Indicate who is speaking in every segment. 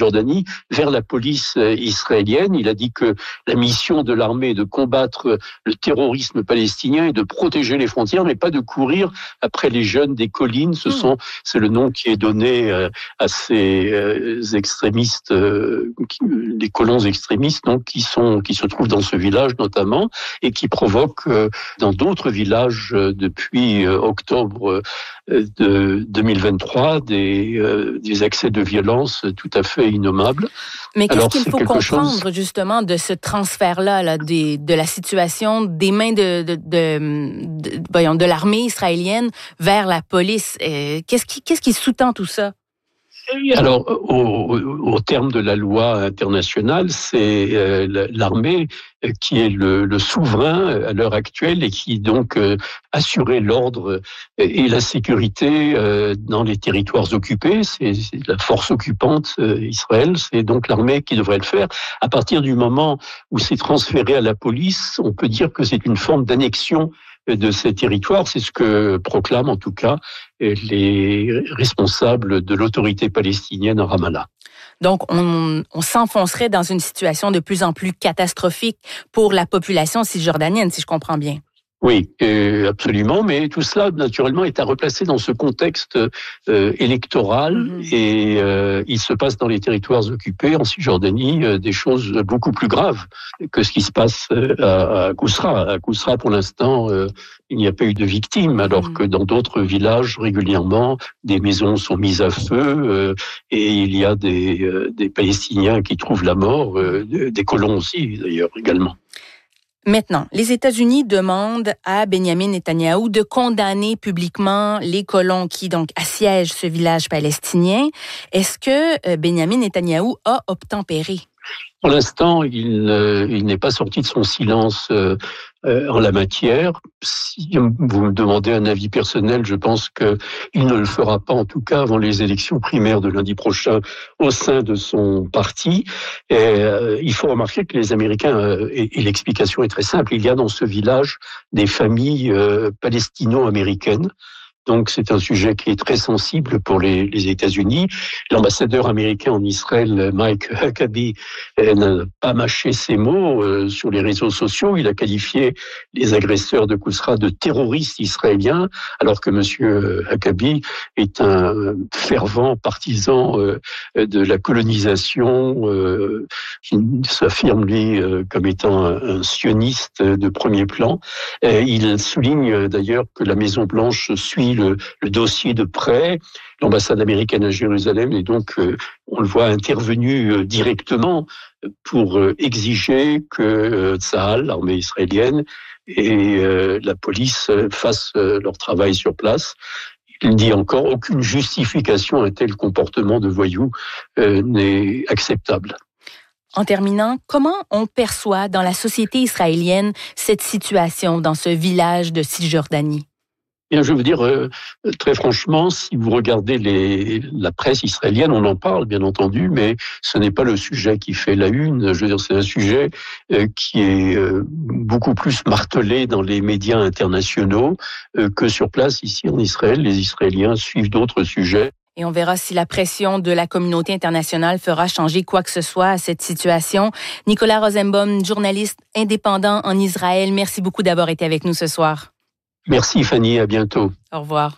Speaker 1: Cisjordanie vers la police israélienne. Il a dit que la mission de l'armée est de combattre le terrorisme palestinien et de protéger les frontières, mais pas de courir après les jeunes des collines. C'est le nom qui est donné à ces extrémistes, les colons extrémistes, donc qui se trouvent dans ce village notamment et qui provoquent dans d'autres villages depuis octobre de 2023 des accès de violence tout à fait innommables.
Speaker 2: Mais qu'est-ce qu'il faut comprendre justement de ce transfert-là de la situation des mains de l'armée israélienne vers la police? Qu'est-ce qui sous-tend tout ça?
Speaker 1: Alors, au terme de la loi internationale, c'est l'armée qui est le souverain à l'heure actuelle et qui donc assurait l'ordre et la sécurité dans les territoires occupés. C'est la force occupante Israël, c'est donc l'armée qui devrait le faire. À partir du moment où c'est transféré à la police, on peut dire que c'est une forme d'annexion de ces territoires. C'est ce que proclament en tout cas les responsables de l'autorité palestinienne à Ramallah.
Speaker 2: Donc, on s'enfoncerait dans une situation de plus en plus catastrophique pour la population cisjordanienne, si je comprends bien.
Speaker 1: Oui, absolument, mais tout cela, naturellement, est à replacer dans ce contexte électoral et il se passe dans les territoires occupés, en Cisjordanie, des choses beaucoup plus graves que ce qui se passe à Kousra. À Kousra, pour l'instant, il n'y a pas eu de victimes, alors que dans d'autres villages, régulièrement, des maisons sont mises à feu et il y a des Palestiniens qui trouvent la mort, des colons aussi, d'ailleurs, également.
Speaker 2: Maintenant, les États-Unis demandent à Benyamin Netanyahou de condamner publiquement les colons qui donc assiègent ce village palestinien. Est-ce que Benyamin Netanyahou a obtempéré?
Speaker 1: Pour l'instant, il n'est pas sorti de son silence en la matière. Si vous me demandez un avis personnel, je pense qu'il ne le fera pas, en tout cas avant les élections primaires de lundi prochain au sein de son parti. Et, il faut remarquer que les Américains, et l'explication est très simple, il y a dans ce village des familles palestino-américaines. Donc, c'est un sujet qui est très sensible pour les États-Unis. L'ambassadeur américain en Israël, Mike Huckabee, n'a pas mâché ses mots sur les réseaux sociaux. Il a qualifié les agresseurs de Kousra de terroristes israéliens, alors que M. Huckabee est un fervent partisan de la colonisation, qui s'affirme, lui, comme étant un sioniste de premier plan. Il souligne d'ailleurs que la Maison-Blanche suit le dossier de près. L'ambassade américaine à Jérusalem est donc, on le voit, intervenue directement pour exiger que Tsahal, l'armée israélienne, et la police fassent leur travail sur place. Il dit encore, aucune justification à un tel comportement de voyou n'est acceptable.
Speaker 2: En terminant, comment on perçoit dans la société israélienne cette situation dans ce village de Cisjordanie?
Speaker 1: Bien, je veux dire, très franchement, si vous regardez la presse israélienne, on en parle, bien entendu, mais ce n'est pas le sujet qui fait la une. Je veux dire, c'est un sujet qui est beaucoup plus martelé dans les médias internationaux que sur place, ici en Israël. Les Israéliens suivent d'autres sujets.
Speaker 2: Et on verra si la pression de la communauté internationale fera changer quoi que ce soit à cette situation. Nicolas Rosenbaum, journaliste indépendant en Israël, merci beaucoup d'avoir été avec nous ce soir.
Speaker 1: Merci Fanny, à bientôt.
Speaker 2: Au revoir.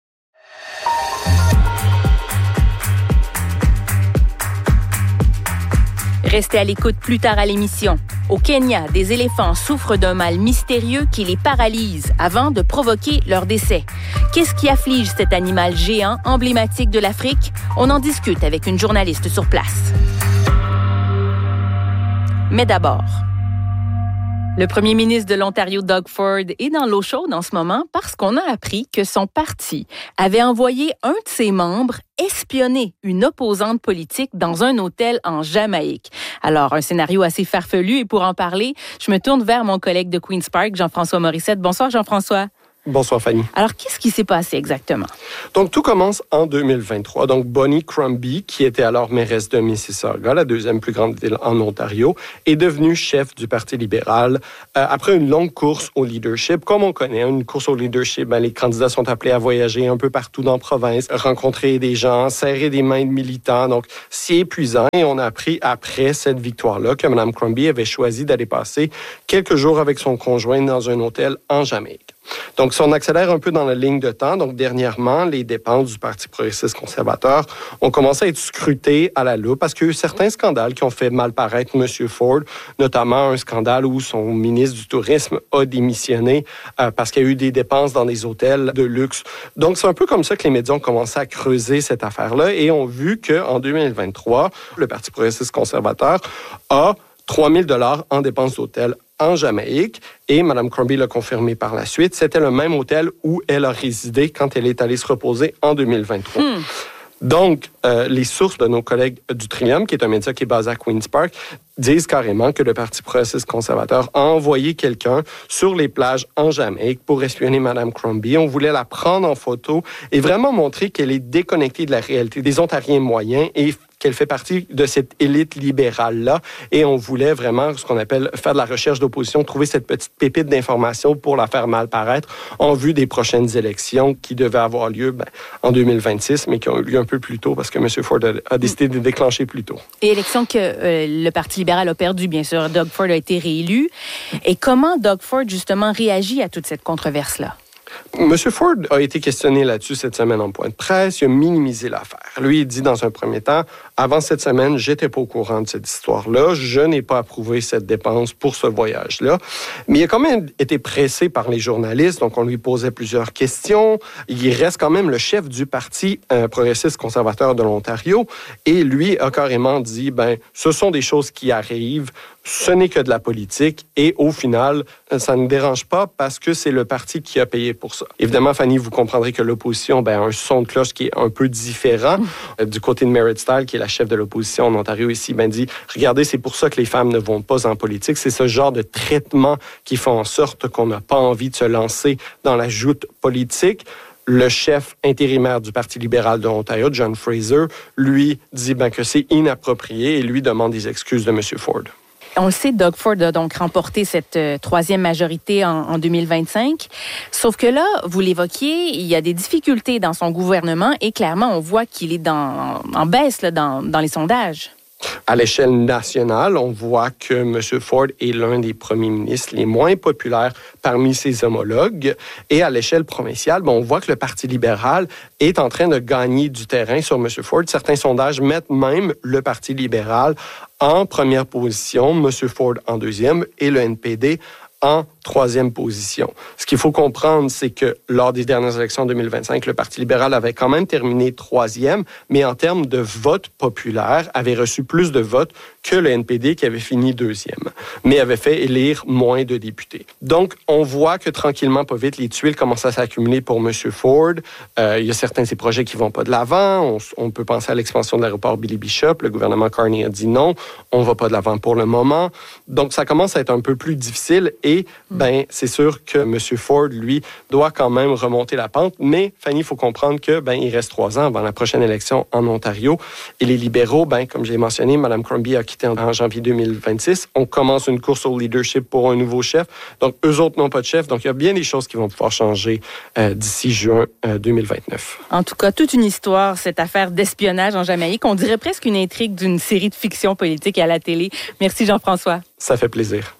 Speaker 2: Restez à l'écoute plus tard à l'émission. Au Kenya, des éléphants souffrent d'un mal mystérieux qui les paralyse avant de provoquer leur décès. Qu'est-ce qui afflige cet animal géant emblématique de l'Afrique? On en discute avec une journaliste sur place. Mais d'abord, le premier ministre de l'Ontario, Doug Ford, est dans l'eau chaude en ce moment parce qu'on a appris que son parti avait envoyé un de ses membres espionner une opposante politique dans un hôtel en Jamaïque. Alors, un scénario assez farfelu et pour en parler, je me tourne vers mon collègue de Queen's Park, Jean-François Morissette. Bonsoir, Jean-François.
Speaker 3: Bonsoir, Fanny.
Speaker 2: Alors, qu'est-ce qui s'est passé exactement?
Speaker 3: Donc, tout commence en 2023. Donc, Bonnie Crombie, qui était alors mairesse de Mississauga, la deuxième plus grande ville en Ontario, est devenue chef du Parti libéral après une longue course au leadership. Comme on connaît, une course au leadership, les candidats sont appelés à voyager un peu partout dans la province, rencontrer des gens, serrer des mains de militants. Donc, c'est épuisant. Et on a appris après cette victoire-là que Mme Crombie avait choisi d'aller passer quelques jours avec son conjoint dans un hôtel en Jamaïque. Donc, si on accélère un peu dans la ligne de temps, donc dernièrement, les dépenses du Parti progressiste conservateur ont commencé à être scrutées à la loupe parce qu'il y a eu certains scandales qui ont fait mal paraître M. Ford, notamment un scandale où son ministre du Tourisme a démissionné parce qu'il y a eu des dépenses dans des hôtels de luxe. Donc, c'est un peu comme ça que les médias ont commencé à creuser cette affaire-là et ont vu qu'en 2023, le Parti progressiste conservateur a 3 000 $ en dépenses d'hôtel en Jamaïque, et Mme Crombie l'a confirmé par la suite. C'était le même hôtel où elle a résidé quand elle est allée se reposer en 2023. Donc, les sources de nos collègues du Trillium, qui est un média qui est basé à Queen's Park, disent carrément que le Parti progressiste conservateur a envoyé quelqu'un sur les plages en Jamaïque pour espionner Mme Crombie. On voulait la prendre en photo et vraiment montrer qu'elle est déconnectée de la réalité des Ontariens moyens et qu'elle fait partie de cette élite libérale-là. Et on voulait vraiment, ce qu'on appelle faire de la recherche d'opposition, trouver cette petite pépite d'information pour la faire mal paraître en vue des prochaines élections qui devaient avoir lieu en 2026, mais qui ont eu lieu un peu plus tôt parce que M. Ford a décidé de déclencher plus tôt.
Speaker 2: Et élection que le Parti libéral a perdu, bien sûr. Doug Ford a été réélu. Et comment Doug Ford, justement, réagit à toute cette controverse-là?
Speaker 3: M. Ford a été questionné là-dessus cette semaine en point de presse. Il a minimisé l'affaire. Lui, il dit dans un premier temps, avant cette semaine, j'étais pas au courant de cette histoire-là. Je n'ai pas approuvé cette dépense pour ce voyage-là. Mais il a quand même été pressé par les journalistes. Donc, on lui posait plusieurs questions. Il reste quand même le chef du Parti progressiste conservateur de l'Ontario. Et lui a carrément dit, ce sont des choses qui arrivent. Ce n'est que de la politique et au final, ça ne dérange pas parce que c'est le parti qui a payé pour ça. Évidemment, Fanny, vous comprendrez que l'opposition a un son de cloche qui est un peu différent. Du côté de Merritt Stiles, qui est la chef de l'opposition en Ontario ici, dit, regardez, c'est pour ça que les femmes ne vont pas en politique. C'est ce genre de traitement qui fait en sorte qu'on n'a pas envie de se lancer dans la joute politique. Le chef intérimaire du Parti libéral de l'Ontario, John Fraser, lui dit que c'est inapproprié et lui demande des excuses de M. Ford.
Speaker 2: On le sait, Doug Ford a donc remporté cette troisième majorité en 2025. Sauf que là, vous l'évoquiez, il y a des difficultés dans son gouvernement et clairement, on voit qu'il est en baisse dans les sondages.
Speaker 3: À l'échelle nationale, on voit que M. Ford est l'un des premiers ministres les moins populaires parmi ses homologues. Et à l'échelle provinciale, on voit que le Parti libéral est en train de gagner du terrain sur M. Ford. Certains sondages mettent même le Parti libéral en première position, M. Ford en deuxième et le NPD en troisième position. Ce qu'il faut comprendre, c'est que lors des dernières élections en 2025, le Parti libéral avait quand même terminé troisième, mais en termes de vote populaire, avait reçu plus de votes que le NPD qui avait fini deuxième, mais avait fait élire moins de députés. Donc, on voit que tranquillement, pas vite, les tuiles commencent à s'accumuler pour M. Ford. Il y a certains de ces projets qui vont pas de l'avant. On peut penser à l'expansion de l'aéroport Billy Bishop. Le gouvernement Carney a dit non, on va pas de l'avant pour le moment. Donc, ça commence à être un peu plus difficile et c'est sûr que M. Ford, lui, doit quand même remonter la pente. Mais, Fanny, il faut comprendre que il reste 3 ans avant la prochaine élection en Ontario. Et les libéraux, comme j'ai mentionné, Mme Crombie a quitté en janvier 2026. On commence une course au leadership pour un nouveau chef. Donc, eux autres n'ont pas de chef. Donc, il y a bien des choses qui vont pouvoir changer d'ici juin 2029.
Speaker 2: En tout cas, toute une histoire, cette affaire d'espionnage en Jamaïque. On dirait presque une intrigue d'une série de fiction politique à la télé. Merci, Jean-François.
Speaker 3: Ça fait plaisir.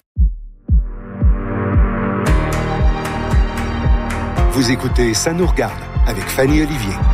Speaker 4: Vous écoutez Ça nous regarde avec Fanny Olivier.